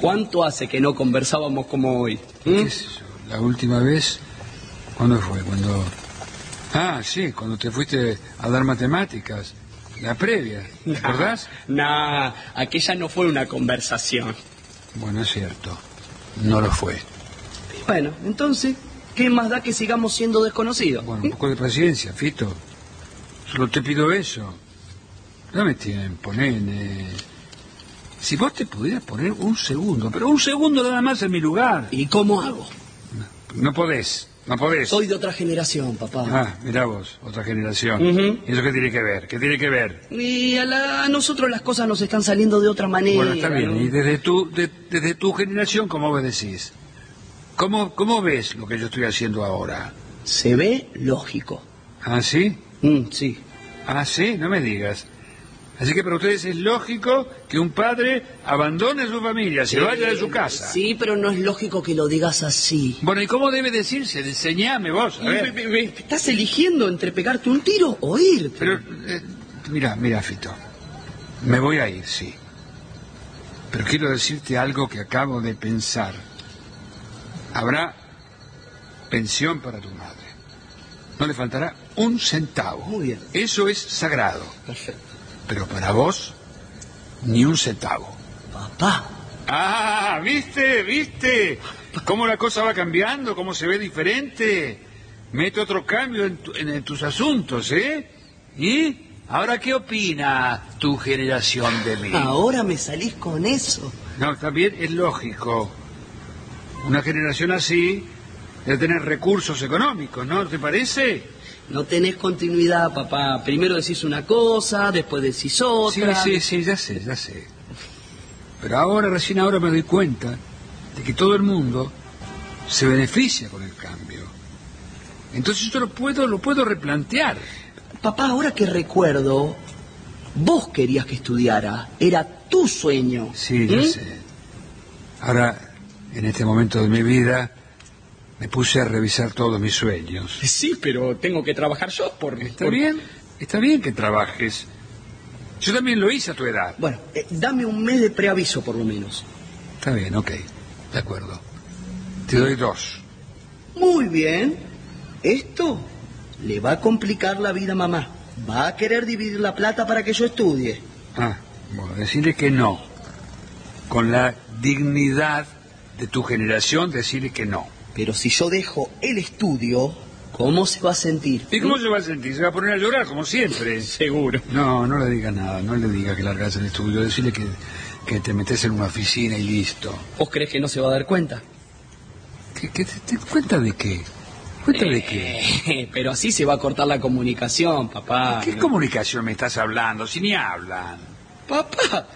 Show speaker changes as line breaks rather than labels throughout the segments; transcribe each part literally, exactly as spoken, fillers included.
¿Cuánto hace que no conversábamos como hoy? ¿Mm?
¿Qué es eso? La última vez, ¿cuándo fue? Cuando... Ah, sí, cuando te fuiste a dar matemáticas. La previa, ¿te acordás?
Nah, aquella no fue una conversación.
Bueno, es cierto. No lo fue.
Bueno, entonces, ¿qué más da que sigamos siendo desconocidos?
Bueno, un poco de paciencia, Fito. Solo te pido eso. Dame tiempo, nene. Si vos te pudieras poner un segundo, pero un segundo nada más en mi lugar.
¿Y cómo hago?
No, no podés, no podés.
Soy de otra generación, papá.
Ah, mirá vos, otra generación.
Uh-huh.
¿Y eso qué tiene que ver? ¿Qué tiene que ver?
Y a, la, a nosotros las cosas nos están saliendo de otra manera.
Bueno, está bien.
¿no?
Y desde tu, de, desde tu generación, ¿cómo vos decís? ¿Cómo, ¿Cómo ves lo que yo estoy haciendo ahora?
Se ve lógico.
¿Ah, sí?
Mm, sí.
Ah, sí, no me digas. Así que para ustedes es lógico que un padre abandone a su familia, se
Sí,
vaya de su casa.
Sí, pero no es lógico que lo digas así.
Bueno, ¿y cómo debe decirse? Enseñame vos, a ver.
Me, me, me, ¿Estás eligiendo entre pegarte un tiro o irte?
Pero, eh, mira, mira, Fito. Me voy a ir, sí. Pero quiero decirte algo que acabo de pensar. Habrá pensión para tu madre. No le faltará un centavo.
Muy bien.
Eso es sagrado.
Perfecto.
Pero para vos, ni un centavo.
Papá.
Ah, ¿viste? ¿Viste? ¿Cómo la cosa va cambiando? ¿Cómo se ve diferente? Mete otro cambio en, tu, en, en tus asuntos, ¿eh? ¿Y ahora qué opina tu generación de mí?
Ahora me salís con eso.
No, también es lógico. Una generación así debe tener recursos económicos, ¿no te parece?
No tenés continuidad, papá. Primero decís una cosa, después decís otra.
Sí, sí, sí, ya sé, ya sé. Pero ahora, recién ahora me doy cuenta de que todo el mundo se beneficia con el cambio. Entonces yo lo puedo, lo puedo replantear.
Papá, ahora que recuerdo, vos querías que estudiara. Era tu sueño.
Sí, ya
¿Mm?
sé. Ahora, en este momento de mi vida, me puse a revisar todos mis sueños.
Sí, pero tengo que trabajar yo por...
Está
por...
bien, está bien que trabajes. Yo también lo hice a tu edad.
Bueno, eh, dame un mes de preaviso por lo menos.
Está bien, ok, de acuerdo. Te doy dos.
Muy bien. Esto le va a complicar la vida a mamá. Va a querer dividir la plata para que yo estudie.
Ah, bueno, decirle que no. Con la dignidad de tu generación, decirle que no.
Pero si yo dejo el estudio, ¿cómo se va a sentir?
¿Y cómo se va a sentir? Se va a poner a llorar, como siempre.
Seguro.
No, no le diga nada, no le diga que largas el estudio. Decirle que, que te metes en una oficina y listo.
¿Vos crees que no se va a dar cuenta?
¿Qué, qué te, te cuenta de qué? ¿Cuenta de qué?
Eh, pero así se va a cortar la comunicación, papá.
¿Qué
¿no?
comunicación me estás hablando? Si ni hablan.
Papá,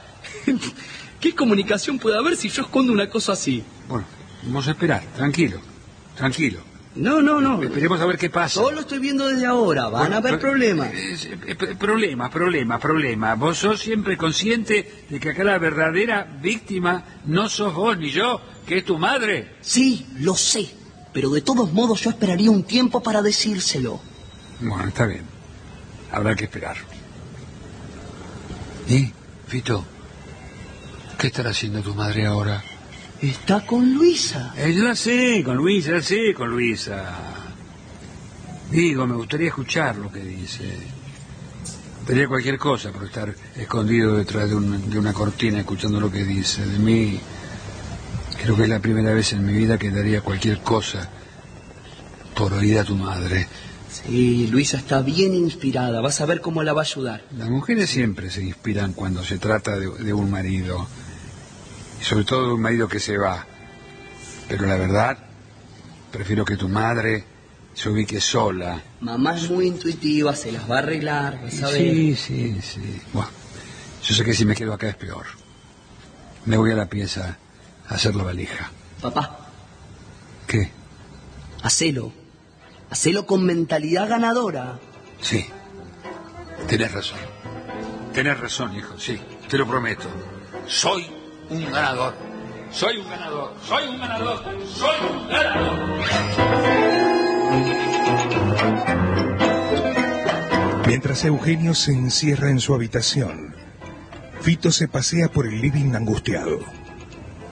¿qué comunicación puede haber si yo escondo una cosa así?
Bueno, vamos a esperar, tranquilo, tranquilo.
No, no, no.
Esperemos a ver qué pasa.
Yo lo estoy viendo desde ahora. Van
Bueno,
a haber
pero-
problemas.
eh, eh, eh, Problemas, problemas, problemas. Vos sos siempre consciente de que acá la verdadera víctima no sos vos ni yo, que es tu madre.
Sí, lo sé. Pero de todos modos yo esperaría un tiempo para decírselo.
Bueno, está bien. Habrá que esperar. ¿Y, Fito? ¿Qué estará haciendo tu madre ahora?
Está con Luisa.
Eh, yo la sé, con Luisa, la sé, con Luisa. Digo, me gustaría escuchar lo que dice. Daría cualquier cosa por estar escondido detrás de, un, de una cortina escuchando lo que dice. De mí, creo que es la primera vez en mi vida que daría cualquier cosa por oír a tu madre.
Sí, Luisa está bien inspirada. Vas a ver cómo la va a ayudar.
Las mujeres siempre se inspiran cuando se trata de, de un marido. Y sobre todo de un marido que se va. Pero la verdad, prefiero que tu madre se ubique sola.
Mamá es muy intuitiva, se las va a arreglar, vas a ver.
Sí, sí, sí. Bueno, yo sé que si me quedo acá es peor. Me voy a la pieza a hacer la valija.
Papá,
¿Qué?
hacelo. Hacelo con mentalidad ganadora.
Sí. Tenés razón. Tenés razón, hijo, sí. Te lo prometo. Soy un ganador. Soy un ganador. Soy un ganador. Soy un ganador.
Mientras Eugenio se encierra en su habitación, Fito se pasea por el living angustiado.